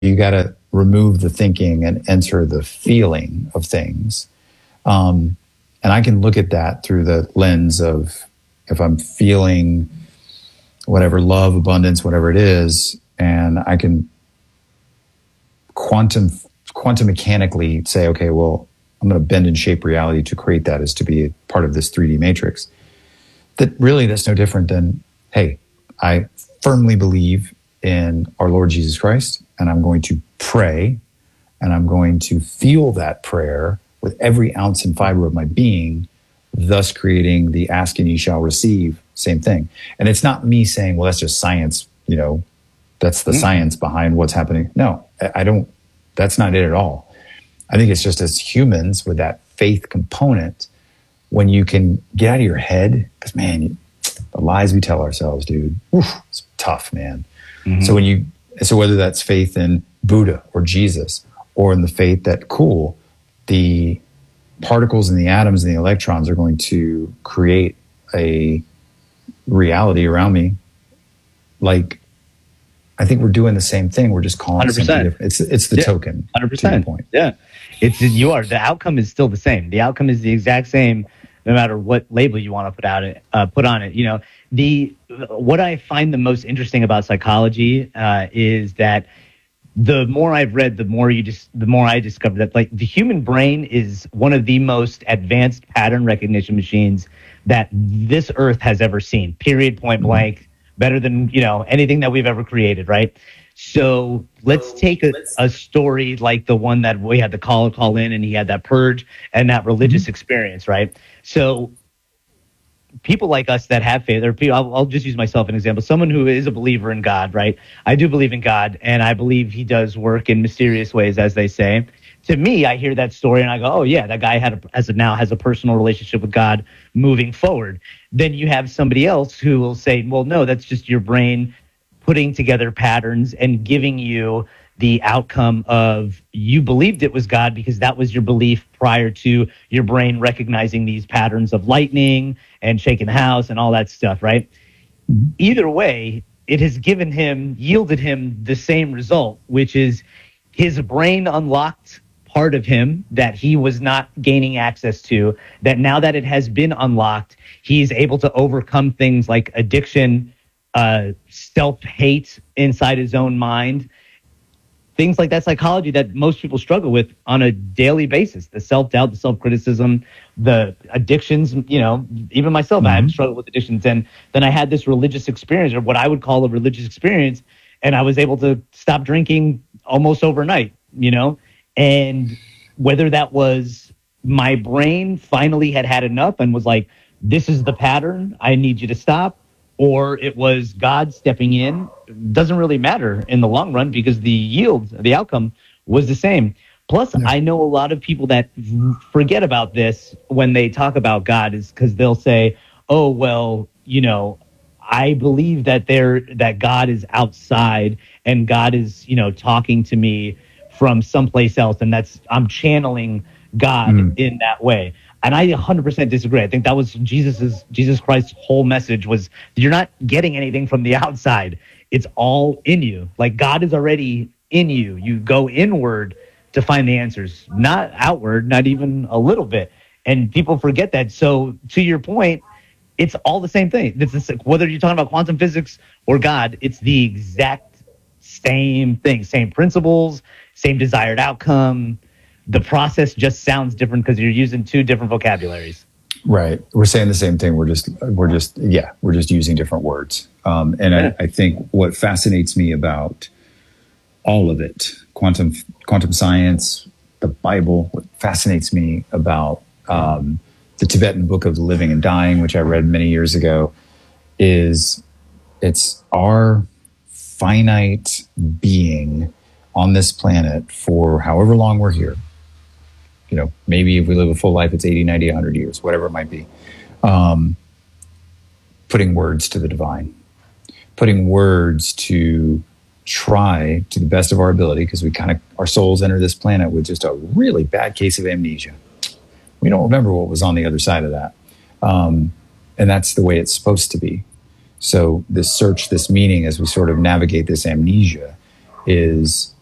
you got to remove the thinking and enter the feeling of things. And I can look at that through the lens of, if I'm feeling whatever, love, abundance, whatever it is, and I can quantum mechanically say, okay, well, I'm going to bend and shape reality to create that as to be a part of this 3D matrix. That's no different than, hey, I firmly believe in our Lord Jesus Christ, and I'm going to pray, and I'm going to feel that prayer with every ounce and fiber of my being, thus creating the ask and ye shall receive, same thing. And it's not me saying, well, that's just science, that's the science behind what's happening. No, I don't, that's not it at all. I think it's just as humans with that faith component, when you can get out of your head, because man, the lies we tell ourselves, dude, it's tough, man. Mm-hmm. So whether that's faith in Buddha or Jesus, or in the faith that, the particles and the atoms and the electrons are going to create a reality around me. Like, I think we're doing the same thing. We're just calling it something different. It's the token. 100%. To your point. Yeah. The outcome is still the same. The outcome is the exact same, no matter what label you want to put on it. What I find the most interesting about psychology is that the more I've read, the more I discover that, like, the human brain is one of the most advanced pattern recognition machines that this earth has ever seen. Period. Point blank. Better than anything that we've ever created. Right. So let's take a story like the one that we had the call in, and he had that purge and that religious experience. Right. So people like us that have faith, or people, I'll just use myself as an example. Someone who is a believer in God, right? I do believe in God, and I believe he does work in mysterious ways, as they say. To me, I hear that story and I go, oh yeah, that guy now has a personal relationship with God moving forward. Then you have somebody else who will say, well, no, that's just your brain putting together patterns and giving you the outcome of, you believed it was God because that was your belief prior to your brain recognizing these patterns of lightning and shaking the house and all that stuff, right? Either way, it has yielded him the same result, which is his brain unlocked part of him that he was not gaining access to, that now that it has been unlocked, he's able to overcome things like addiction, self-hate inside his own mind, things like that psychology that most people struggle with on a daily basis, the self-doubt, the self-criticism, the addictions, even myself, I have struggled with addictions. And then I had this religious experience, or what I would call a religious experience, and I was able to stop drinking almost overnight, and whether that was my brain finally had enough and was like, this is the pattern, I need you to stop, or it was God stepping in, doesn't really matter in the long run because the outcome was the same. Plus, I know a lot of people that forget about this when they talk about God, is because they'll say, oh, well, I believe that God is outside and God is, talking to me from someplace else, and I'm channeling God in that way. And I 100% disagree. I think that was Jesus Christ's whole message was, you're not getting anything from the outside. It's all in you. Like, God is already in you. You go inward to find the answers, not outward, not even a little bit. And people forget that. So to your point, it's all the same thing. Whether you're talking about quantum physics or God, it's the exact same thing, same principles, same desired outcome. The process just sounds different because you're using two different vocabularies. Right. We're saying the same thing. We're just using different words. I think what fascinates me about all of it, quantum science, the Bible, what fascinates me about the Tibetan Book of the Living and Dying, which I read many years ago, is it's our finite being on this planet for however long we're here. Maybe if we live a full life, it's 80, 90, 100 years, whatever it might be. Putting words to the divine, putting words to try to the best of our ability, because our souls enter this planet with just a really bad case of amnesia. We don't remember what was on the other side of that. And that's the way it's supposed to be. So this search, this meaning, as we sort of navigate this amnesia, is